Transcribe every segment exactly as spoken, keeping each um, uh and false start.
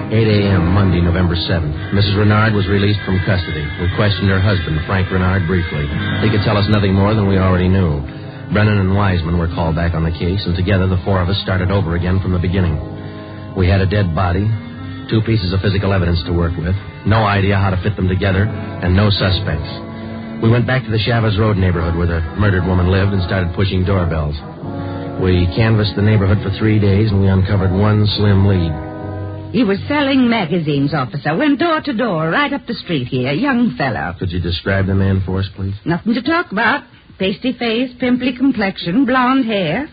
eight a.m., Monday, November seventh. Missus Renard was released from custody. We questioned her husband, Frank Renard, briefly. He could tell us nothing more than we already knew. Brennan and Wiseman were called back on the case, and together the four of us started over again from the beginning. We had a dead body, two pieces of physical evidence to work with, no idea how to fit them together, and no suspects. We went back to the Chavez Road neighborhood where the murdered woman lived and started pushing doorbells. We canvassed the neighborhood for three days, and we uncovered one slim lead. He was selling magazines, officer. Went door to door, right up the street here. Young fellow. Could you describe the man for us, please? Nothing to talk about. Pasty face, pimply complexion, blonde hair.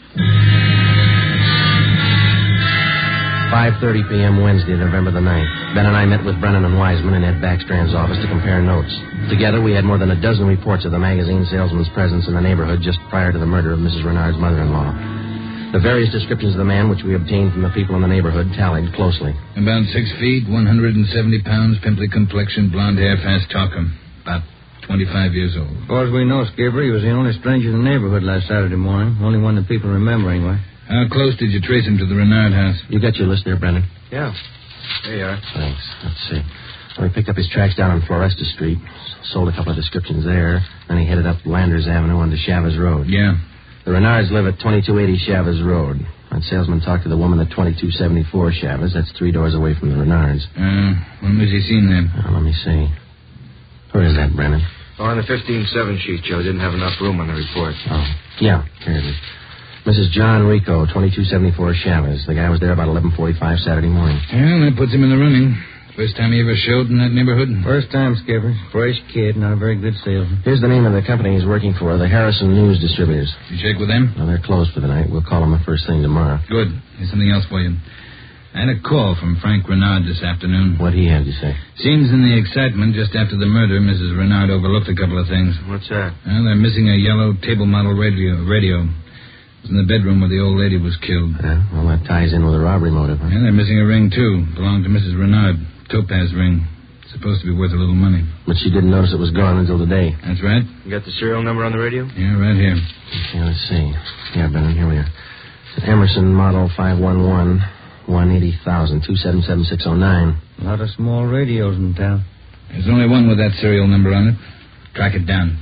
five thirty p.m. Wednesday, November the ninth. Ben and I met with Brennan and Wiseman in Ed Backstrand's office to compare notes. Together, we had more than a dozen reports of the magazine salesman's presence in the neighborhood just prior to the murder of Missus Renard's mother-in-law. The various descriptions of the man which we obtained from the people in the neighborhood tallied closely. About six feet, one hundred seventy pounds, pimply complexion, blonde hair, fast talker. About twenty-five years old. As far as we know, Skipper, he was the only stranger in the neighborhood last Saturday morning. Only one that people remember, anyway. How close did you trace him to the Renard house? You got your list there, Brennan? Yeah. There you are. Thanks. Let's see. Well, he picked up his tracks down on Floresta Street, sold a couple of descriptions there, then he headed up Landers Avenue onto Chavez Road. Yeah. The Renards live at twenty-two eighty Chavez Road. That salesman talked to the woman at twenty-two seventy-four Chavez. That's three doors away from the Renards. Uh, when was he seen then? Uh, let me see. Where is that, Brennan? Oh, on the fifteen seven sheet, Joe. Didn't have enough room on the report. Oh, yeah, here it is. Missus John Rico, twenty-two seventy-four Chavez. The guy was there about eleven forty-five Saturday morning. Well, that puts him in the running. First time he ever showed in that neighborhood? First time, Skipper. Fresh kid, not a very good salesman. Here's the name of the company he's working for, the Harrison News Distributors. You check with them? Well, they're closed for the night. We'll call them the first thing tomorrow. Good. Here's something else for you. I had a call from Frank Renard this afternoon. What'd he have to say? Seems in the excitement just after the murder, Missus Renard overlooked a couple of things. What's that? Well, they're missing a yellow table model radio. radio. It was in the bedroom where the old lady was killed. Yeah, well, that ties in with a robbery motive, huh? And they're missing a ring, too. Belonged to Missus Renard. Topaz ring. Supposed to be worth a little money. But she didn't notice it was gone until today. That's right. You got the serial number on the radio? Yeah, right here. Okay, let's see. Yeah, Brennan, here we are. Emerson model five one one, one eighty thousand, two seven seven six oh nine. A lot of small radios in town. There's only one with that serial number on it. Track it down.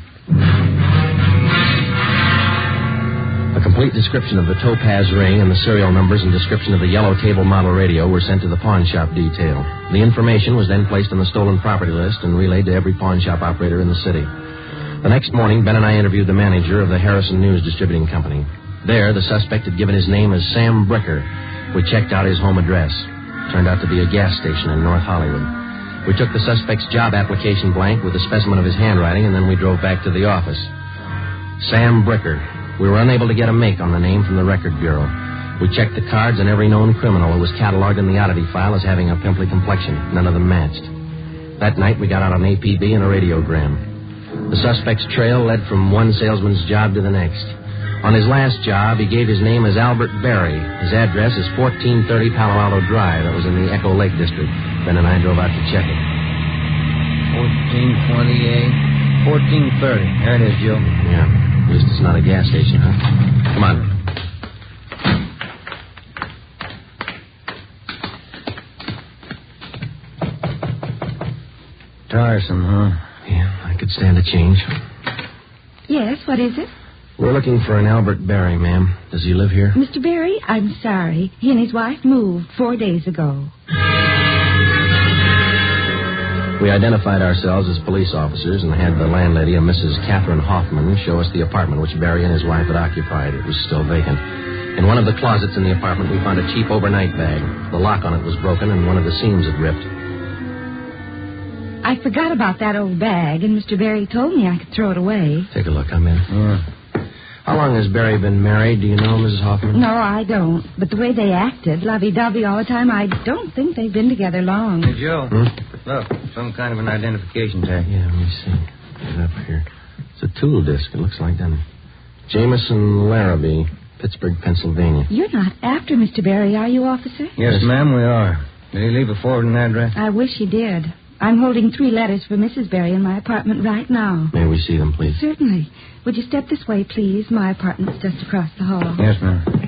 A complete description of the Topaz ring and the serial numbers and description of the yellow table model radio were sent to the pawn shop detail. The information was then placed on the stolen property list and relayed to every pawn shop operator in the city. The next morning, Ben and I interviewed the manager of the Harrison News Distributing Company. There, the suspect had given his name as Sam Bricker. We checked out his home address. Turned out to be a gas station in North Hollywood. We took the suspect's job application blank with a specimen of his handwriting, and then we drove back to the office. Sam Bricker. We were unable to get a make on the name from the Record Bureau. We checked the cards, and every known criminal who was cataloged in the oddity file as having a pimply complexion. None of them matched. That night, we got out an A P B and a radiogram. The suspect's trail led from one salesman's job to the next. On his last job, he gave his name as Albert Berry. His address is fourteen thirty Palo Alto Drive. That was in the Echo Lake District. Ben and I drove out to check it. fourteen twenty-eight, fourteen thirty. There it is, Joe. Yeah. At least it's not a gas station, huh? Come on. Tiresome, huh? Yeah, I could stand a change. Yes, what is it? We're looking for an Albert Berry, ma'am. Does he live here? Mister Berry, I'm sorry. He and his wife moved four days ago. We identified ourselves as police officers and had the landlady, a Missus Catherine Hoffman, show us the apartment which Berry and his wife had occupied. It was still vacant. In one of the closets in the apartment, we found a cheap overnight bag. The lock on it was broken and one of the seams had ripped. I forgot about that old bag, and Mister Berry told me I could throw it away. Take a look. I'm in. Yeah. How long has Berry been married? Do you know, Missus Hoffman? No, I don't. But the way they acted, lovey-dovey all the time, I don't think they've been together long. Hey, Joe. Hmm? Look, some kind of an identification tag. Yeah, let me see. Get it up here. It's a tool disc, it looks like, doesn't it? Jameson Larrabee, Pittsburgh, Pennsylvania. You're not after Mister Berry, are you, officer? Yes, ma'am, we are. Did he leave a forwarding address? I wish he did. I'm holding three letters for Missus Berry in my apartment right now. May we see them, please? Certainly. Would you step this way, please? My apartment's just across the hall. Yes, ma'am.